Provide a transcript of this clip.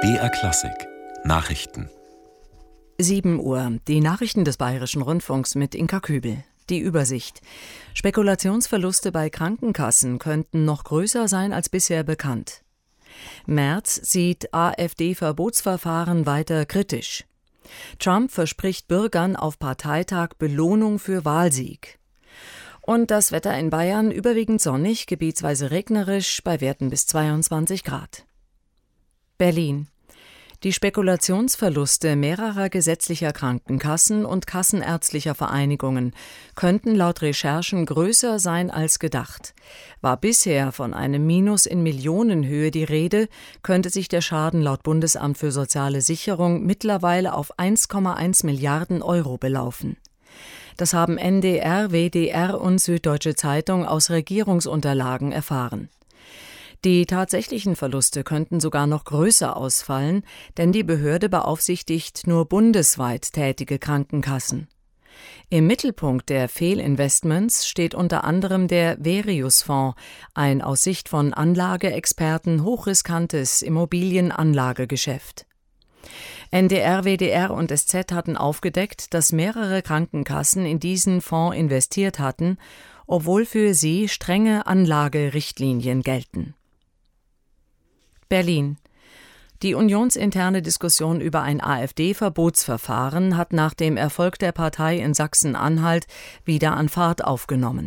BR Klassik Nachrichten. 7 Uhr. Die Nachrichten des Bayerischen Rundfunks mit Inka Kübel. Die Übersicht. Spekulationsverluste bei Krankenkassen könnten noch größer sein als bisher bekannt. Merz sieht AfD-Verbotsverfahren weiter kritisch. Trump verspricht Bürgern auf Parteitag Belohnung für Wahlsieg. Und das Wetter in Bayern überwiegend sonnig, gebietsweise regnerisch, bei Werten bis 22 Grad. Berlin. Die Spekulationsverluste mehrerer gesetzlicher Krankenkassen und kassenärztlicher Vereinigungen könnten laut Recherchen größer sein als gedacht. War bisher von einem Minus in Millionenhöhe die Rede, könnte sich der Schaden laut Bundesamt für soziale Sicherung mittlerweile auf 1,1 Milliarden Euro belaufen. Das haben NDR, WDR und Süddeutsche Zeitung aus Regierungsunterlagen erfahren. Die tatsächlichen Verluste könnten sogar noch größer ausfallen, denn die Behörde beaufsichtigt nur bundesweit tätige Krankenkassen. Im Mittelpunkt der Fehlinvestments steht unter anderem der Verius-Fonds, ein aus Sicht von Anlageexperten hochriskantes Immobilienanlagegeschäft. NDR, WDR und SZ hatten aufgedeckt, dass mehrere Krankenkassen in diesen Fonds investiert hatten, obwohl für sie strenge Anlagerichtlinien gelten. Berlin. Die unionsinterne Diskussion über ein AfD-Verbotsverfahren hat nach dem Erfolg der Partei in Sachsen-Anhalt wieder an Fahrt aufgenommen.